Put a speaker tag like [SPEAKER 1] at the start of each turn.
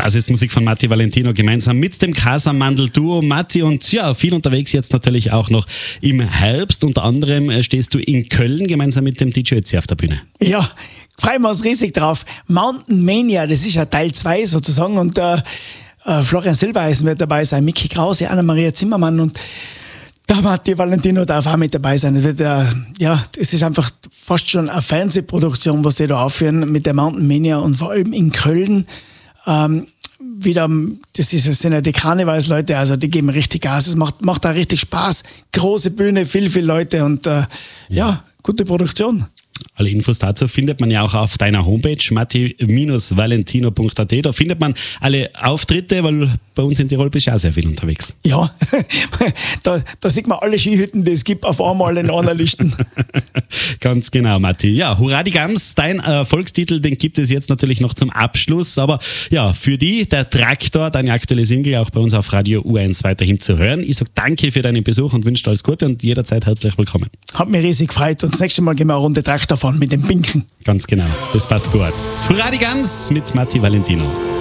[SPEAKER 1] Basismusik von Matti Valentino gemeinsam mit dem Casamandel-Duo. Matti, und ja, viel unterwegs jetzt natürlich auch noch im Herbst. Unter anderem stehst du in Köln gemeinsam mit dem DJ Ötzi auf der Bühne.
[SPEAKER 2] Ja, freuen wir uns riesig drauf. Mountain Mania, das ist ja Teil 2 sozusagen, und Florian Silbereisen wird dabei sein, Micky Krause, Anna-Maria Zimmermann und der Matti Valentino darf auch mit dabei sein. Das wird, das ist einfach fast schon eine Fernsehproduktion, was die da aufführen mit der Mountain Mania, und vor allem in Köln. Das sind ja die Karnevalsleute, also die geben richtig Gas. Es macht da richtig Spaß. Große Bühne, viel Leute und gute Produktion.
[SPEAKER 1] Alle Infos dazu findet man ja auch auf deiner Homepage matti-valentino.at. Da findet man alle Auftritte, weil bei uns in Tirol bist du auch sehr viel unterwegs.
[SPEAKER 2] Ja, da sieht man alle Skihütten, die es gibt, auf einmal in einer Liste.
[SPEAKER 1] Ganz genau, Matti. Ja, Hurra die Gams, dein Erfolgstitel, den gibt es jetzt natürlich noch zum Abschluss. Aber ja, für der Traktor, deine aktuelle Single, auch bei uns auf Radio U1 weiterhin zu hören. Ich sage danke für deinen Besuch und wünsche dir alles Gute und jederzeit herzlich willkommen.
[SPEAKER 2] Hat mich riesig gefreut, und das nächste Mal gehen wir eine Runde Traktor fahren mit dem Pinken.
[SPEAKER 1] Ganz genau, das passt gut. Hurra die Gams mit Matti Valentino.